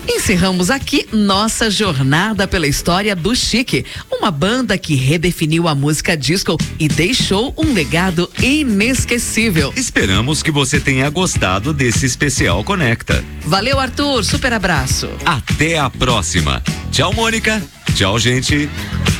Encerramos aqui nossa jornada pela história do Chique, uma banda que redefiniu a música disco e deixou um legado inesquecível. Esperamos que você tenha gostado desse especial Conecta. Valeu, Arthur, super abraço. Até a próxima. Tchau, Mônica. Tchau, gente.